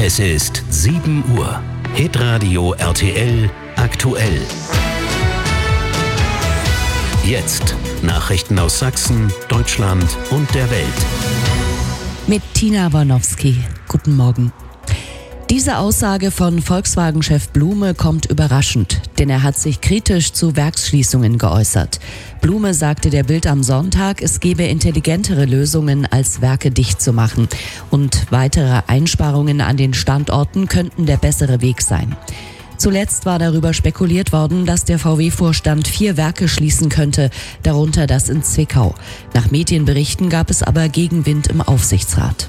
Es ist 7 Uhr. Hitradio RTL aktuell. Jetzt Nachrichten aus Sachsen, Deutschland und der Welt. Mit Tina Bornowski. Guten Morgen. Diese Aussage von Volkswagen-Chef Blume kommt überraschend, denn er hat sich kritisch zu Werksschließungen geäußert. Blume sagte der Bild am Sonntag, es gebe intelligentere Lösungen, als Werke dicht zu machen. Und weitere Einsparungen an den Standorten könnten der bessere Weg sein. Zuletzt war darüber spekuliert worden, dass der VW-Vorstand 4 Werke schließen könnte, darunter das in Zwickau. Nach Medienberichten gab es aber Gegenwind im Aufsichtsrat.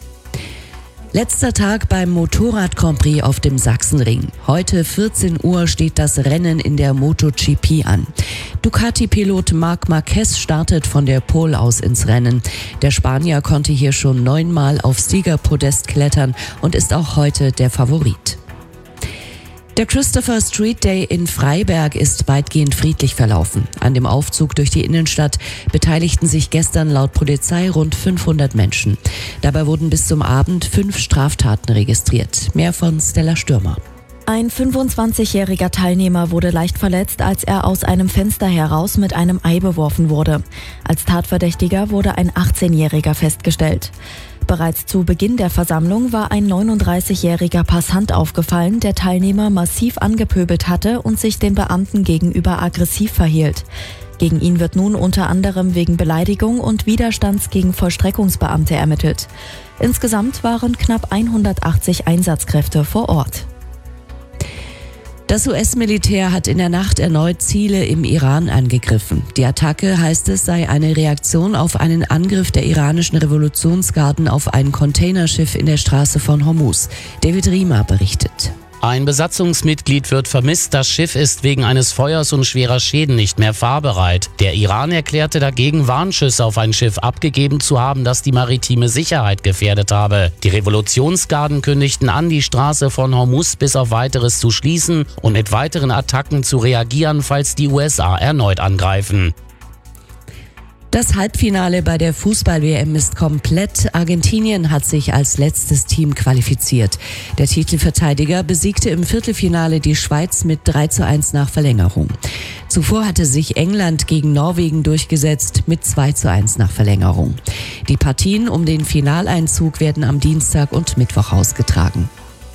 Letzter Tag beim Motorrad-Grand Prix auf dem Sachsenring. Heute 14 Uhr steht das Rennen in der MotoGP an. Ducati-Pilot Marc Marquez startet von der Pole aus ins Rennen. Der Spanier konnte hier schon 9-mal aufs Siegerpodest klettern und ist auch heute der Favorit. Der Christopher Street Day in Freiberg ist weitgehend friedlich verlaufen. An dem Aufzug durch die Innenstadt beteiligten sich gestern laut Polizei rund 500 Menschen. Dabei wurden bis zum Abend 5 Straftaten registriert. Mehr von Stella Stürmer. Ein 25-jähriger Teilnehmer wurde leicht verletzt, als er aus einem Fenster heraus mit einem Ei beworfen wurde. Als Tatverdächtiger wurde ein 18-Jähriger festgestellt. Bereits zu Beginn der Versammlung war ein 39-jähriger Passant aufgefallen, der Teilnehmer massiv angepöbelt hatte und sich den Beamten gegenüber aggressiv verhielt. Gegen ihn wird nun unter anderem wegen Beleidigung und Widerstands gegen Vollstreckungsbeamte ermittelt. Insgesamt waren knapp 180 Einsatzkräfte vor Ort. Das US-Militär hat in der Nacht erneut Ziele im Iran angegriffen. Die Attacke, heißt es, sei eine Reaktion auf einen Angriff der iranischen Revolutionsgarden auf ein Containerschiff in der Straße von Hormuz. David Riemer berichtet. Ein Besatzungsmitglied wird vermisst. Das Schiff ist wegen eines Feuers und schwerer Schäden nicht mehr fahrbereit. Der Iran erklärte dagegen, Warnschüsse auf ein Schiff abgegeben zu haben, das die maritime Sicherheit gefährdet habe. Die Revolutionsgarden kündigten an, die Straße von Hormuz bis auf Weiteres zu schließen und mit weiteren Attacken zu reagieren, falls die USA erneut angreifen. Das Halbfinale bei der Fußball-WM ist komplett. Argentinien hat sich als letztes Team qualifiziert. Der Titelverteidiger besiegte im Viertelfinale die Schweiz mit 3:1 nach Verlängerung. Zuvor hatte sich England gegen Norwegen durchgesetzt mit 2:1 nach Verlängerung. Die Partien um den Finaleinzug werden am Dienstag und Mittwoch ausgetragen.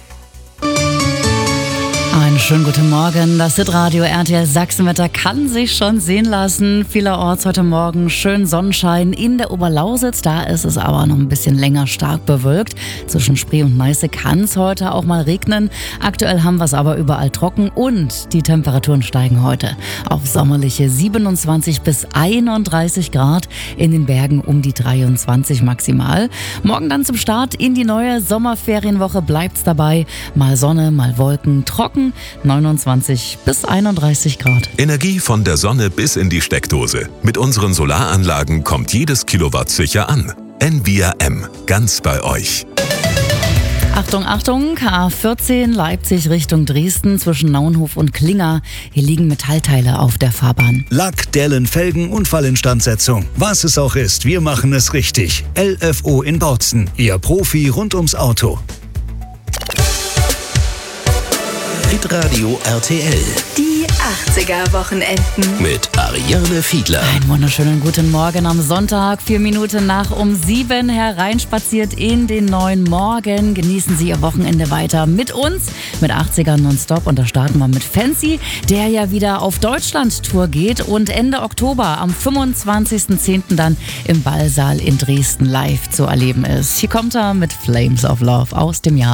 Einen schönen guten Morgen. Das Hitradio RTL Sachsenwetter kann sich schon sehen lassen. Vielerorts heute Morgen schön Sonnenschein in der Oberlausitz. Da ist es aber noch ein bisschen länger stark bewölkt. Zwischen Spree und Neiße kann es heute auch mal regnen. Aktuell haben wir es aber überall trocken und die Temperaturen steigen heute auf sommerliche 27 bis 31 Grad. In den Bergen um die 23 maximal. Morgen dann zum Start in die neue Sommerferienwoche bleibt's dabei. Mal Sonne, mal Wolken, trocken. 29 bis 31 Grad. Energie von der Sonne bis in die Steckdose. Mit unseren Solaranlagen kommt jedes Kilowatt sicher an. Envia M. Ganz bei euch. Achtung, Achtung, A14 Leipzig Richtung Dresden zwischen Naunhof und Klinger. Hier liegen Metallteile auf der Fahrbahn. Lack, Dellen, Felgen, Unfallinstandsetzung. Was es auch ist, wir machen es richtig. LFO in Bautzen, Ihr Profi rund ums Auto. Hitradio RTL. Die 80er-Wochenenden. Mit Ariane Fiedler. Einen wunderschönen guten Morgen am Sonntag, 4 Minuten nach um 7 hereinspaziert in den neuen Morgen. Genießen Sie Ihr Wochenende weiter mit uns, mit 80ern nonstop. Und da starten wir mit Fancy, der ja wieder auf Deutschland-Tour geht und Ende Oktober am 25.10. dann im Ballsaal in Dresden live zu erleben ist. Hier kommt er mit Flames of Love aus dem Jahr